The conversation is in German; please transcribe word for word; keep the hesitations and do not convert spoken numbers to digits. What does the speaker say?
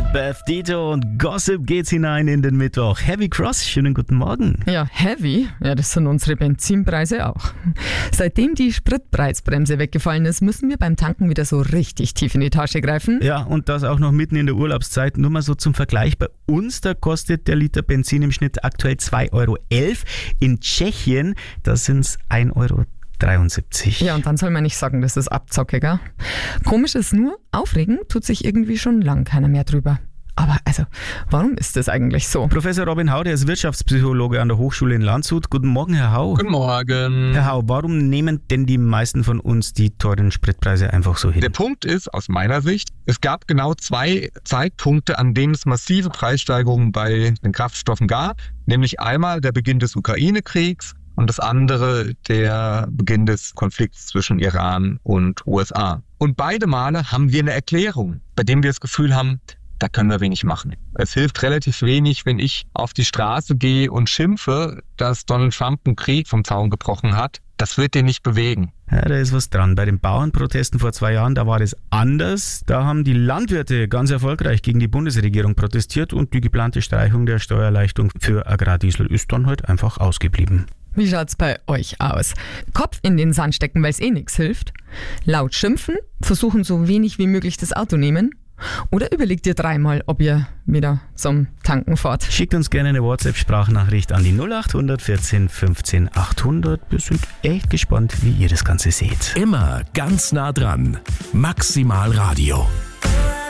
Mit Beth Dito und Gossip geht's hinein in den Mittwoch. Heavy Cross, schönen guten Morgen. Ja, heavy, ja, das sind unsere Benzinpreise auch. Seitdem die Spritpreisbremse weggefallen ist, müssen wir beim Tanken wieder so richtig tief in die Tasche greifen. Ja, und das auch noch mitten in der Urlaubszeit. Nur mal so zum Vergleich. Bei uns, da kostet der Liter Benzin im Schnitt aktuell zwei Euro elf. In Tschechien, da sind's ein Euro dreiundsiebzig. Ja, und dann soll man nicht sagen, das ist Abzocke, gell? Komisch ist nur, aufregen tut sich irgendwie schon lang keiner mehr drüber. Aber also, warum ist das eigentlich so? Professor Robin Hau, der ist Wirtschaftspsychologe an der Hochschule in Landshut. Guten Morgen, Herr Hau. Guten Morgen. Herr Hau, warum nehmen denn die meisten von uns die teuren Spritpreise einfach so hin? Der Punkt ist, aus meiner Sicht, es gab genau zwei Zeitpunkte, an denen es massive Preissteigerungen bei den Kraftstoffen gab. Nämlich einmal der Beginn des Ukraine-Kriegs und das andere der Beginn des Konflikts zwischen Iran und U S A. Und beide Male haben wir eine Erklärung, bei dem wir das Gefühl haben, da können wir wenig machen. Es hilft relativ wenig, wenn ich auf die Straße gehe und schimpfe, dass Donald Trump einen Krieg vom Zaun gebrochen hat. Das wird den nicht bewegen. Ja, da ist was dran. Bei den Bauernprotesten vor zwei Jahren, da war das anders. Da haben die Landwirte ganz erfolgreich gegen die Bundesregierung protestiert und die geplante Streichung der Steuererleichterung für Agrardiesel ist dann halt einfach ausgeblieben. Wie schaut's bei euch aus? Kopf in den Sand stecken, weil es eh nichts hilft? Laut schimpfen? Versuchen so wenig wie möglich das Auto nehmen? Oder überlegt ihr dreimal, ob ihr wieder zum Tanken fahrt? Schickt uns gerne eine WhatsApp-Sprachnachricht an die null acht vierzehn fünfzehn achthundert. Wir sind echt gespannt, wie ihr das Ganze seht. Immer ganz nah dran. Maximal Radio.